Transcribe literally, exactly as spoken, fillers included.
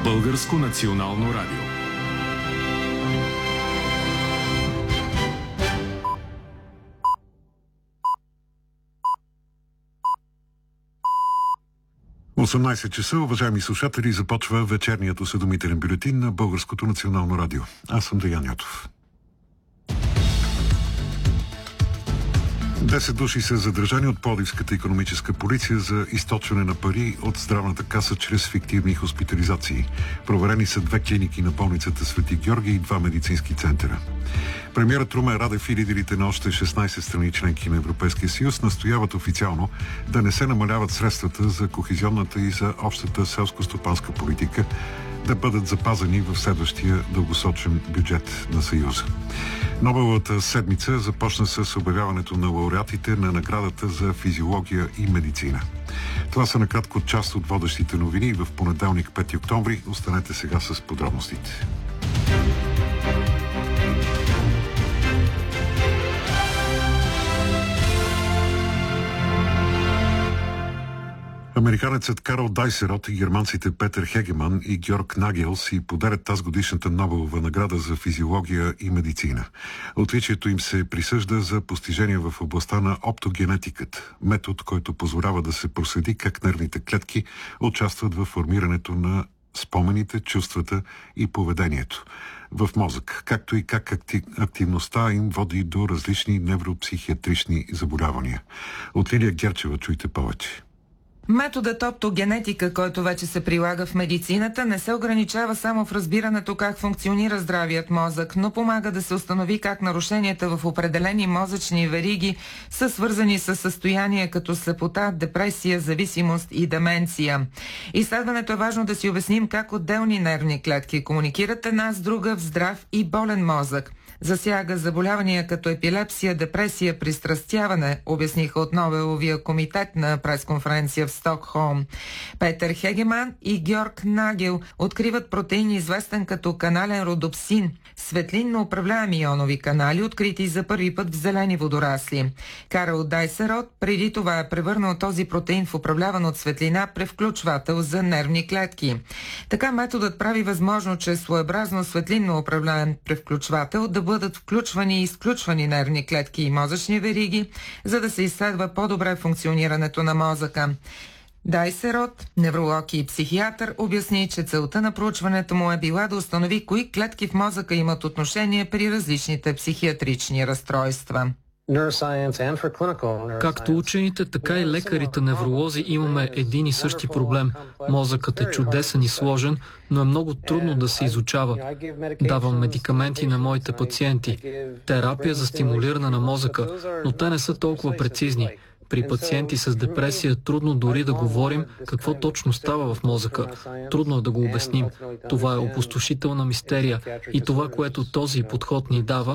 Българско национално радио. осемнайсет часа, уважаеми слушатели, започва вечерният осведомителен бюлетин на Българското национално радио. Аз съм Деян Ятов. Десет души са задържани от Пловдивската икономическа полиция за източване на пари от здравната каса чрез фиктивни хоспитализации. Проверени са две клиники на болницата Свети Георги и два медицински центъра. Премиерът Румен Радев и лидерите на още шестнайсет страни членки на Европейския съюз настояват официално да не се намаляват средствата за кохезионната и за общата селско-стопанска политика, да бъдат запазени в следващия дългосрочен бюджет на Съюза. Нобеловата седмица започна с обявяването на лауреатите на наградата за физиология и медицина. Това са накратко част от водещите новини в понеделник, пети октомври. Останете сега с подробностите. Американецът Карл Дайсерот и германците Петър Хегеман и Георг Нагел си подарят тази годишната Нобелова награда за физиология и медицина. Отличието им се присъжда за постижения в областта на оптогенетиката, метод, който позволява да се проследи как нервните клетки участват в формирането на спомените, чувствата и поведението в мозък, както и как активността им води до различни невропсихиатрични заболявания. От Лилия Герчева чуйте повече. Методът оптогенетика, който вече се прилага в медицината, не се ограничава само в разбирането как функционира здравият мозък, но помага да се установи как нарушенията в определени мозъчни вериги са свързани с състояния като слепота, депресия, зависимост и деменция. Изследването е важно да си обясним как отделни нервни клетки комуникират една с друга в здрав и болен мозък. Засяга заболявания като епилепсия, депресия, пристрастяване, обясниха от Нобеловия комитет на пресконференция в Стокхолм. Петър Хегеман и Георг Нагел откриват протеин, известен като канален родопсин, светлинно управляеми ионови канали, открити за първи път в зелени водорасли. Карл Дайсерот преди това е превърнал този протеин в управляван от светлина превключвател за нервни клетки. Така методът прави възможно чрез своеобразно светлинно управляем превключвател да бъдат включвани и изключвани нервни клетки и мозъчни вериги, за да се изследва по-добре функционирането на мозъка. Дайсерот, невролог и психиатър, обясни, че целта на проучването му е била да установи кои клетки в мозъка имат отношение при различните психиатрични разстройства. Както учените, така и лекарите невролози имаме един и същи проблем. Мозъкът е чудесен и сложен, но е много трудно да се изучава. Давам медикаменти на моите пациенти. Терапия за стимулиране на мозъка, но те не са толкова прецизни. При пациенти с депресия трудно дори да говорим какво точно става в мозъка. Трудно е да го обясним. Това е опустошителна мистерия и това, което този подход ни дава,